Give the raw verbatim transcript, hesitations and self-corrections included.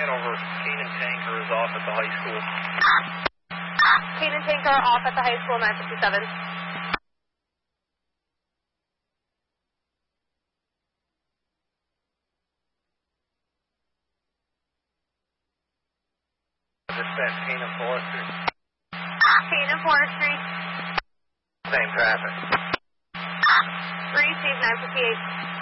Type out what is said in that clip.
Hanover, Keenan Tanker is off at the high school. Keenan Tanker off at the high school, nine fifty-seven. Dispatch Keenan Forestry. Keenan Forestry. Same traffic. Receive nine fifty-eight.